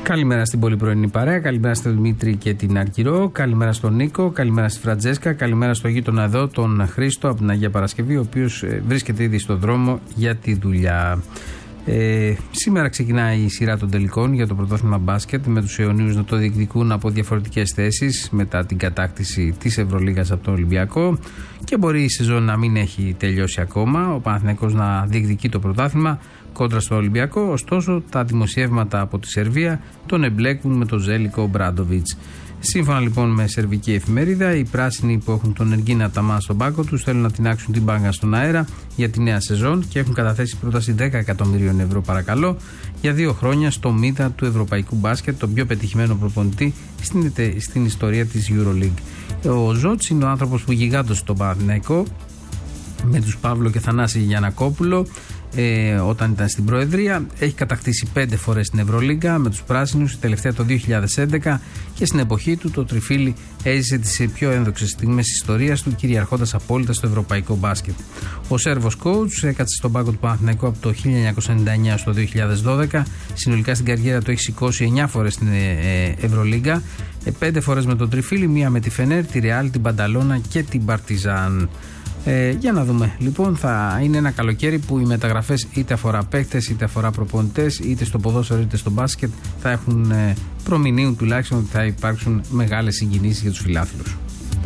Καλημέρα στην πολύ πρωινή παρέα, καλημέρα στον Δημήτρη και την Αρκυρό, καλημέρα στον Νίκο, καλημέρα στη Φραντζέσκα, καλημέρα στο γείτονα εδώ, τον Χρήστο από την Αγία Παρασκευή, ο οποίος βρίσκεται ήδη στον δρόμο για τη δουλειά. Σήμερα ξεκινάει η σειρά των τελικών για το πρωτόθλημα μπάσκετ, με τους Αιωνίους να το διεκδικούν από διαφορετικές θέσεις μετά την κατάκτηση της Ευρωλίγας από τον Ολυμπιακό, και μπορεί η σεζόν να μην έχει τελειώσει ακόμα, ο Παναθηναϊκός να διεκδικεί το πρωτάθλημα κόντρα στο Ολυμπιακό. Ωστόσο, τα δημοσιεύματα από τη Σερβία τον εμπλέκουν με τον Ζέλικο Ομπράντοβιτς. Σύμφωνα λοιπόν με σερβική εφημερίδα, οι πράσινοι που έχουν τον Εργίνα Ταμά στον πάγκο τους θέλουν να τινάξουν την μπάγκα στον αέρα για τη νέα σεζόν και έχουν καταθέσει πρόταση 10 εκατομμυρίων ευρώ, παρακαλώ, για 2 χρόνια στο μύδα του ευρωπαϊκού μπάσκετ, τον πιο πετυχημένο προπονητή στην ιστορία της EuroLeague. Ο Ζότς είναι ο άνθρωπος που γιγάντωσε στον Παναθηναϊκό με τους Παύλο και Θανάση Γιαννακόπουλο όταν ήταν στην Προεδρία. Έχει κατακτήσει 5 φορές την Ευρωλίγκα με τους πράσινους, η τελευταία το 2011, και στην εποχή του το τριφύλι έζησε τις πιο ένδοξες στιγμές της ιστορίας του, κυριαρχώντας απόλυτα στο ευρωπαϊκό μπάσκετ. Ο Σέρβος coach έκατσε στον πάγκο του Παναθηναϊκού από το 1999 στο 2012. Συνολικά στην καριέρα του έχει σηκώσει 9 φορές την Ευρωλίγκα, 5 φορές με το τριφύλι, 1 με τη Φενέρ, τη Ρεάλ, την Πανταλώνα και την Παρτιζάν. Για να δούμε λοιπόν, θα είναι ένα καλοκαίρι που οι μεταγραφές, είτε αφορά παίκτες, είτε αφορά προπονητές, είτε στο ποδόσφαιρο είτε στο μπάσκετ, θα έχουν προμηνύουν τουλάχιστον ότι θα υπάρξουν μεγάλες συγκινήσεις για τους φιλάθλους.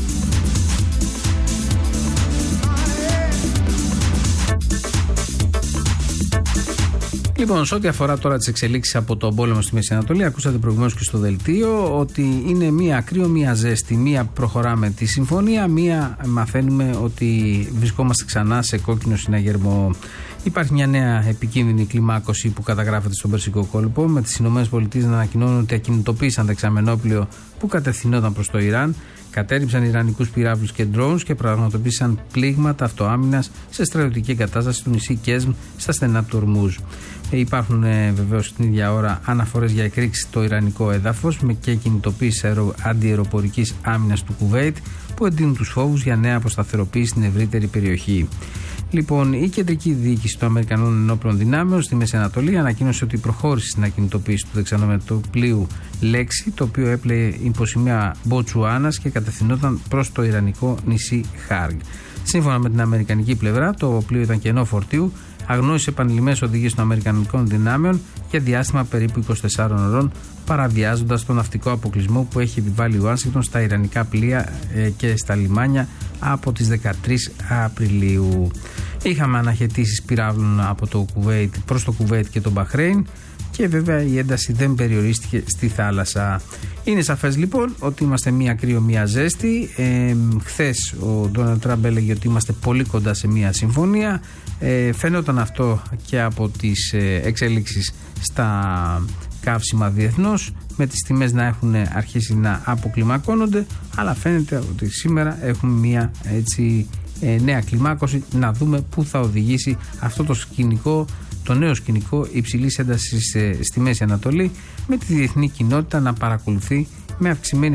Λοιπόν, σε ό,τι αφορά τώρα τις εξελίξεις από τον πόλεμο στη Μέση Ανατολή, ακούσατε προηγουμένως και στο δελτίο ότι είναι μία κρύο, μία ζέστη. Μία προχωράμε τη συμφωνία, μία μαθαίνουμε ότι βρισκόμαστε ξανά σε κόκκινο συναγερμό. Υπάρχει μια νέα επικίνδυνη κλιμάκωση που καταγράφεται στον Περσικό κόλπο, με τις ΗΠΑ να ανακοινώνουν ότι ακινητοποίησαν δεξαμενόπλιο που κατευθυνόταν προς το Ιράν. Κατέριψαν ιρανικούς πυράβλους και drones και πραγματοποίησαν πλήγματα αυτοάμυνας σε στρατιωτική εγκατάσταση του νησί Κέσμ στα στενά του Ορμούζ. Υπάρχουν βεβαίως την ίδια ώρα αναφορές για εκρήξη στο ιρανικό έδαφος και κινητοποίηση αντιεροπορικής άμυνας του Κουβέιτ, που εντείνουν τους φόβους για νέα αποσταθεροποίηση στην ευρύτερη περιοχή. Λοιπόν, η κεντρική διοίκηση των Αμερικανών Ενόπλων Δυνάμεων στη Μέση Ανατολή ανακοίνωσε ότι προχώρησε στην ακινητοποίηση του δεξαμενοπλοίου Λέξη, το οποίο έπλεε υποσημεία Μποτσουάνας και κατευθυνόταν προς το ιρανικό νησί Χάργ. Σύμφωνα με την αμερικανική πλευρά, το πλοίο ήταν κενό φορτίου, αγνώρισε επανειλημμένες οδηγίες των Αμερικανικών δυνάμεων για διάστημα περίπου 24 ωρών, παραβιάζοντας τον ναυτικό αποκλεισμό που έχει επιβάλει η Ουάσιγκτον στα ιρανικά πλοία και στα λιμάνια από τις 13 Απριλίου. Είχαμε αναχαιτήσεις πυράβλων από το Κουβέιτ προς το Κουβέιτ και το Μπαχρέιν, και βέβαια η ένταση δεν περιορίστηκε στη θάλασσα. Είναι σαφές λοιπόν ότι είμαστε μία κρύο, μία ζέστη. Χθες ο Ντόναλντ Τραμπ έλεγε ότι είμαστε πολύ κοντά σε μία συμφωνία. Φαίνονταν αυτό και από τις εξέλιξεις στα καύσιμα διεθνώς, με τις τιμές να έχουν αρχίσει να αποκλιμακώνονται, αλλά φαίνεται ότι σήμερα έχουμε μία έτσι νέα κλιμάκωση. Να δούμε πού θα οδηγήσει αυτό το σκηνικό, το νέο σκηνικό υψηλής έντασης στη Μέση Ανατολή, με τη διεθνή κοινότητα να παρακολουθεί με αυξημένη